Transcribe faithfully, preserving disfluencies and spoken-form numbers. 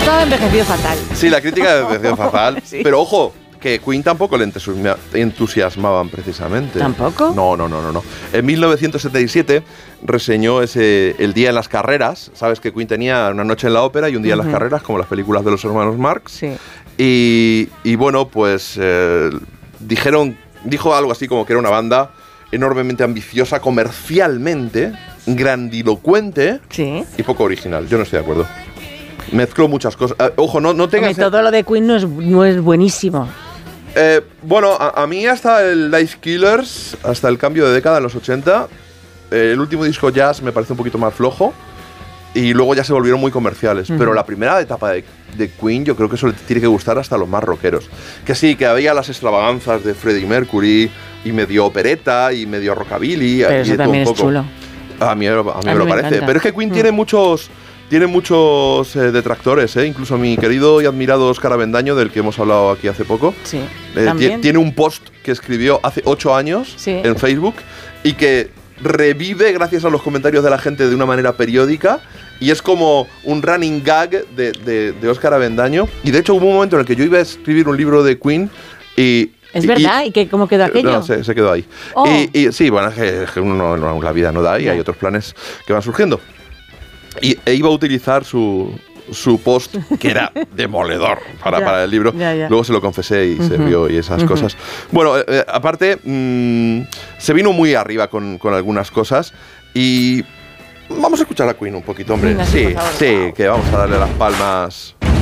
crítica ha envejecido fatal. Sí, la crítica ha envejecido fatal. Sí. Pero ojo, que Queen tampoco le entusiasma- entusiasmaban precisamente. ¿Tampoco? No, no, no, no, no. En mil novecientos setenta y siete reseñó ese El día en las carreras. Sabes que Queen tenía Una noche en la ópera y Un día uh-huh. en las carreras, como las películas de los hermanos Marx. Sí. Y, y bueno, pues eh, dijeron, dijo algo así como que era una banda enormemente ambiciosa comercialmente, grandilocuente sí. y poco original. Yo no estoy de acuerdo. Mezcló muchas cosas. Eh, ojo, no, no tengas... Hombre, todo lo de Queen no es, no es buenísimo. Eh, bueno, a, a mí hasta el Life Killers, hasta el cambio de década en los ochenta, eh, el último disco Jazz me parece un poquito más flojo y luego ya se volvieron muy comerciales. Uh-huh. Pero la primera etapa de, de Queen yo creo que eso le tiene que gustar hasta a los más rockeros. Que sí, que había las extravaganzas de Freddie Mercury y medio opereta y medio rockabilly. Pero y eso de también todo un es poco. chulo. A mí, a mí, a mí me lo me parece. encanta. Pero es que Queen uh-huh. tiene muchos... Tiene muchos eh, detractores, ¿eh? Incluso mi querido y admirado Óscar Avendaño, del que hemos hablado aquí hace poco. Sí, eh, ¿también? Tiene un post que escribió hace ocho años sí. en Facebook y que revive gracias a los comentarios de la gente de una manera periódica y es como un running gag de, de, de Óscar Avendaño. Y de hecho hubo un momento en el que yo iba a escribir un libro de Queen y... ¿Es verdad? ¿Y, ¿Y que cómo quedó aquello? No, se, se quedó ahí. Oh. Y, y sí, bueno, es que, es que uno, no, la vida no da y yeah. hay otros planes que van surgiendo. Y e iba a utilizar su, su post, que era demoledor para, ya, para el libro. Ya, ya. Luego se lo confesé y uh-huh. se rió y esas uh-huh. cosas. Bueno, eh, aparte, mmm, se vino muy arriba con, con algunas cosas y vamos a escuchar a Queen un poquito, hombre. Venga, sí, por favor. sí, que vamos a darle las palmas